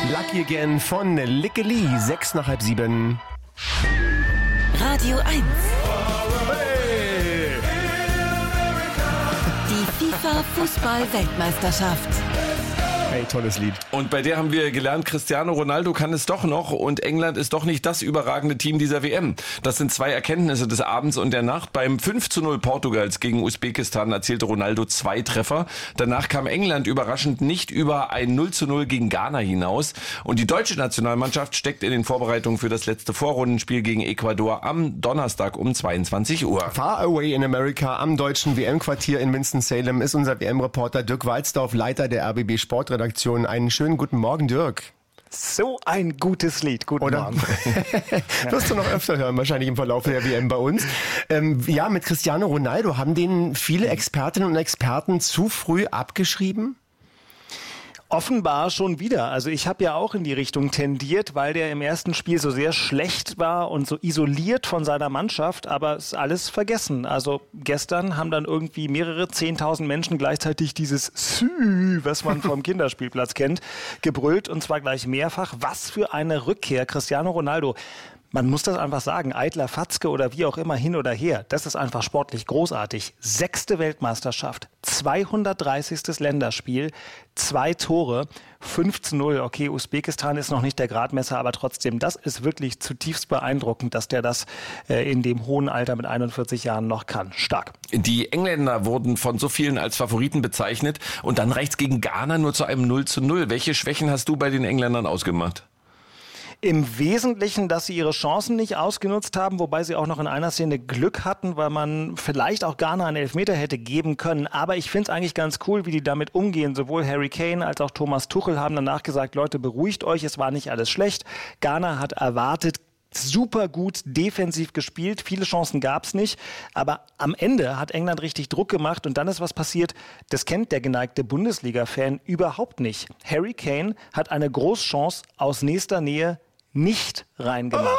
Lucky Again von Likke Lee, 6:06. Radio 1. Hey. Die FIFA-Fußball-Weltmeisterschaft. Hey, tolles Lied. Und bei der haben wir gelernt, Cristiano Ronaldo kann es doch noch und England ist doch nicht das überragende Team dieser WM. Das sind zwei Erkenntnisse des Abends und der Nacht. Beim 5:0 Portugals gegen Usbekistan erzielte Ronaldo 2 Treffer. Danach kam England überraschend nicht über ein 0:0 gegen Ghana hinaus. Und die deutsche Nationalmannschaft steckt in den Vorbereitungen für das letzte Vorrundenspiel gegen Ecuador am Donnerstag um 22 Uhr. Far away in America am deutschen WM-Quartier in Winston-Salem ist unser WM-Reporter Dirk Walzdorf, Leiter der RBB Sportredaktion. Einen schönen guten Morgen, Dirk. So ein gutes Lied. Guten Morgen. Wirst du noch öfter hören, wahrscheinlich im Verlauf der WM bei uns. Ja, mit Cristiano Ronaldo haben den viele Expertinnen und Experten zu früh abgeschrieben? Offenbar schon wieder. Also ich habe ja auch in die Richtung tendiert, weil der im ersten Spiel so sehr schlecht war und so isoliert von seiner Mannschaft, aber ist alles vergessen. Also gestern haben dann irgendwie mehrere 10.000 Menschen gleichzeitig dieses Sü, was man vom Kinderspielplatz kennt, gebrüllt und zwar gleich mehrfach. Was für eine Rückkehr, Cristiano Ronaldo. Man muss das einfach sagen, eitler Fatzke oder wie auch immer, hin oder her, das ist einfach sportlich großartig. 6. Weltmeisterschaft, 230. Länderspiel, 2 Tore, 5:0. Okay, Usbekistan ist noch nicht der Gradmesser, aber trotzdem, das ist wirklich zutiefst beeindruckend, dass der das in dem hohen Alter mit 41 Jahren noch kann. Stark. Die Engländer wurden von so vielen als Favoriten bezeichnet und dann reicht's gegen Ghana nur zu einem 0:0. Welche Schwächen hast du bei den Engländern ausgemacht? Im Wesentlichen, dass sie ihre Chancen nicht ausgenutzt haben, wobei sie auch noch in einer Szene Glück hatten, weil man vielleicht auch Ghana einen Elfmeter hätte geben können. Aber ich finde es eigentlich ganz cool, wie die damit umgehen. Sowohl Harry Kane als auch Thomas Tuchel haben danach gesagt, Leute, beruhigt euch, es war nicht alles schlecht. Ghana hat erwartet, super gut defensiv gespielt, viele Chancen gab's nicht, aber am Ende hat England richtig Druck gemacht und dann ist was passiert, das kennt der geneigte Bundesliga-Fan überhaupt nicht. Harry Kane hat eine Großchance aus nächster Nähe nicht reingemacht.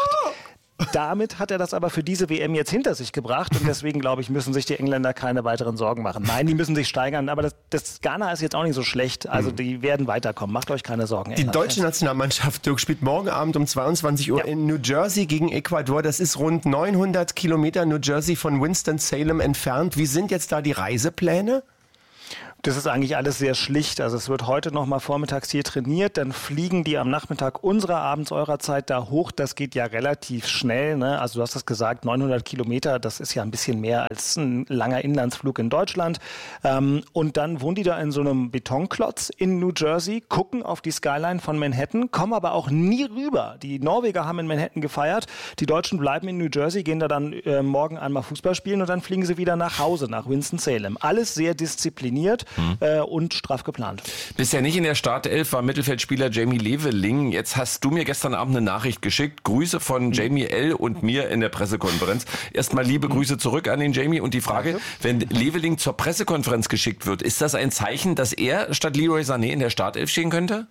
Damit hat er das aber für diese WM jetzt hinter sich gebracht und deswegen, glaube ich, müssen sich die Engländer keine weiteren Sorgen machen. Nein, die müssen sich steigern, aber das Ghana ist jetzt auch nicht so schlecht, also die werden weiterkommen. Macht euch keine Sorgen. Die deutsche Nationalmannschaft, Dirk, spielt morgen Abend um 22 Uhr in New Jersey gegen Ecuador. Das ist rund 900 Kilometer New Jersey von Winston-Salem entfernt. Wie sind jetzt da die Reisepläne? Das ist eigentlich alles sehr schlicht. Also es wird heute noch mal vormittags hier trainiert, dann fliegen die am Nachmittag unserer, abends eurer Zeit da hoch. Das geht ja relativ schnell, ne? Also du hast es gesagt, 900 Kilometer, das ist ja ein bisschen mehr als ein langer Inlandsflug in Deutschland. Und dann wohnen die da in so einem Betonklotz in New Jersey, gucken auf die Skyline von Manhattan, kommen aber auch nie rüber. Die Norweger haben in Manhattan gefeiert, die Deutschen bleiben in New Jersey, gehen da dann morgen einmal Fußball spielen und dann fliegen sie wieder nach Hause, nach Winston-Salem. Alles sehr diszipliniert. Und straff geplant. Bisher nicht in der Startelf war Mittelfeldspieler Jamie Leveling. Jetzt hast du mir gestern Abend eine Nachricht geschickt. Grüße von Jamie L. und mir in der Pressekonferenz. Erstmal liebe Grüße zurück an den Jamie. Und die Frage, wenn Leveling zur Pressekonferenz geschickt wird, ist das ein Zeichen, dass er statt Leroy Sané in der Startelf stehen könnte?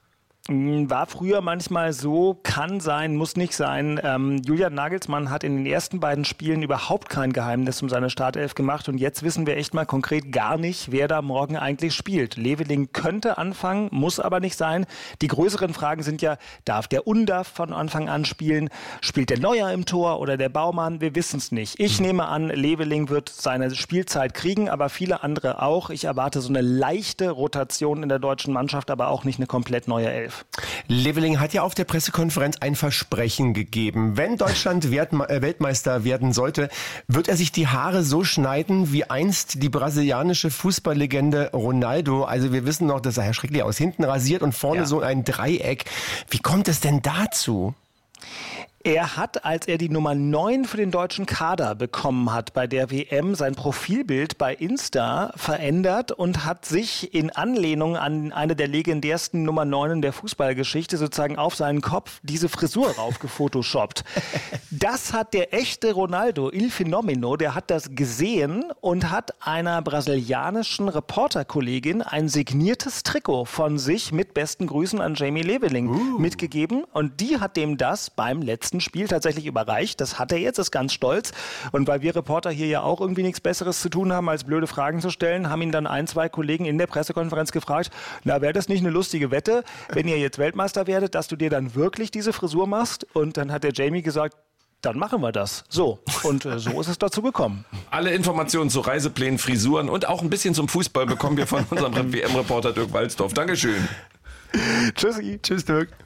War früher manchmal so, kann sein, muss nicht sein. Julian Nagelsmann hat in den ersten beiden Spielen überhaupt kein Geheimnis um seine Startelf gemacht und jetzt wissen wir echt mal konkret gar nicht, wer da morgen eigentlich spielt. Leveling könnte anfangen, muss aber nicht sein. Die größeren Fragen sind ja, darf der Undav von Anfang an spielen? Spielt der Neuer im Tor oder der Baumann? Wir wissen es nicht. Ich nehme an, Leveling wird seine Spielzeit kriegen, aber viele andere auch. Ich erwarte so eine leichte Rotation in der deutschen Mannschaft, aber auch nicht eine komplett neue Elf. Leveling hat ja auf der Pressekonferenz ein Versprechen gegeben. Wenn Deutschland Weltmeister werden sollte, wird er sich die Haare so schneiden wie einst die brasilianische Fußballlegende Ronaldo. Also wir wissen noch, das sah ja schrecklich aus. Hinten rasiert und vorne so ein Dreieck. Wie kommt es denn dazu? Er hat, als er die Nummer 9 für den deutschen Kader bekommen hat bei der WM, sein Profilbild bei Insta verändert und hat sich in Anlehnung an eine der legendärsten Nummer 9 der Fußballgeschichte sozusagen auf seinen Kopf diese Frisur raufgefotoshoppt. Das hat der echte Ronaldo, Il Fenomeno, der hat das gesehen und hat einer brasilianischen Reporterkollegin ein signiertes Trikot von sich mit besten Grüßen an Jamie Leveling mitgegeben und die hat dem das beim letzten letzten Spiel tatsächlich überreicht. Das hat er jetzt, ist ganz stolz. Und weil wir Reporter hier ja auch irgendwie nichts Besseres zu tun haben, als blöde Fragen zu stellen, haben ihn dann 2 Kollegen in der Pressekonferenz gefragt, na, wäre das nicht eine lustige Wette, wenn ihr jetzt Weltmeister werdet, dass du dir dann wirklich diese Frisur machst? Und dann hat der Jamie gesagt, dann machen wir das. So. Und so ist es dazu gekommen. Alle Informationen zu Reiseplänen, Frisuren und auch ein bisschen zum Fußball bekommen wir von unserem WM-Reporter Dirk Walzdorf. Dankeschön. Tschüssi. Tschüss, Dirk.